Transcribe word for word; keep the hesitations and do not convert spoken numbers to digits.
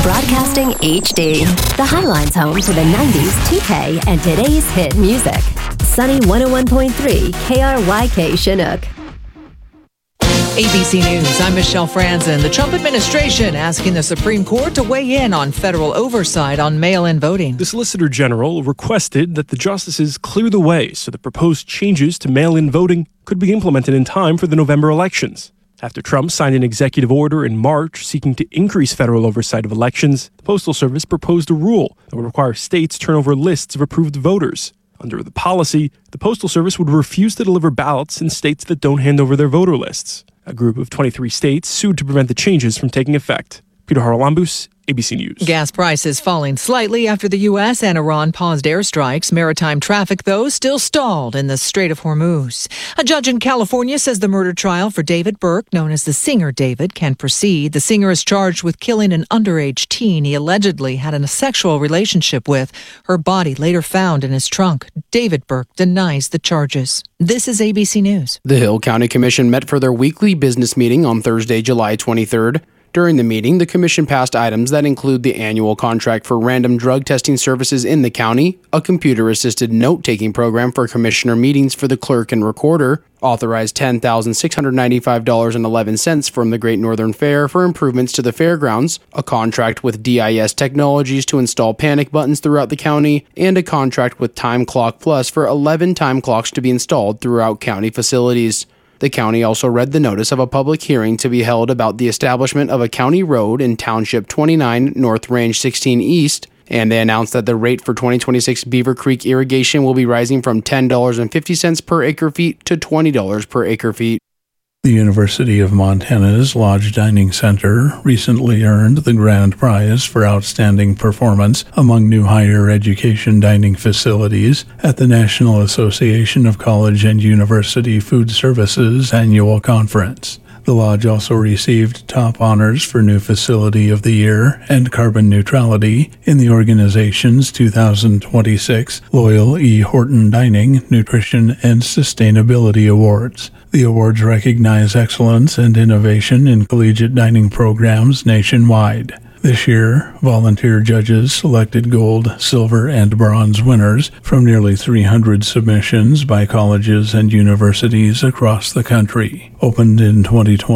Broadcasting H D. The Highline's home for the nineties, two K, and today's hit music. Sunny one oh one point three K R Y K Chinook. A B C News, I'm Michelle Franzen. The Trump administration asking the Supreme Court to weigh in on federal oversight on mail-in voting. The Solicitor General requested that the justices clear the way so the proposed changes to mail-in voting could be implemented in time for the November elections. After Trump signed an executive order in March seeking to increase federal oversight of elections, the Postal Service proposed a rule that would require states turn over lists of approved voters. Under the policy, the Postal Service would refuse to deliver ballots in states that don't hand over their voter lists. A group of twenty-three states sued to prevent the changes from taking effect. Peter Haralambous, A B C News. Gas prices falling slightly after the U S and Iran paused airstrikes. Maritime traffic, though, still stalled in the Strait of Hormuz. A judge in California says the murder trial for David Burke, known as the Singer David, can proceed. The singer is charged with killing an underage teen he allegedly had a sexual relationship with. Her body later found in his trunk. David Burke denies the charges. This is A B C News. The Hill County Commission met for their weekly business meeting on Thursday, July twenty-third. During the meeting, the commission passed items that include the annual contract for random drug testing services in the county, a computer-assisted note-taking program for commissioner meetings for the clerk and recorder, authorized ten thousand six hundred ninety-five dollars and eleven cents from the Great Northern Fair for improvements to the fairgrounds, a contract with D I S Technologies to install panic buttons throughout the county, and a contract with Time Clock Plus for eleven time clocks to be installed throughout county facilities. The county also read the notice of a public hearing to be held about the establishment of a county road in Township twenty-nine, North Range sixteen East, and they announced that the rate for twenty twenty-six Beaver Creek irrigation will be rising from ten dollars and fifty cents per acre-feet to twenty dollars per acre-feet. The University of Montana's Lodge Dining Center recently earned the grand prize for outstanding performance among new higher education dining facilities at the National Association of College and University Food Services annual conference. The Lodge also received top honors for New Facility of the Year and Carbon Neutrality in the organization's two thousand twenty-six Loyal E. Horton Dining, Nutrition, and Sustainability Awards. The awards recognize excellence and innovation in collegiate dining programs nationwide. This year, volunteer judges selected gold, silver, and bronze winners from nearly three hundred submissions by colleges and universities across the country. Opened in twenty twenty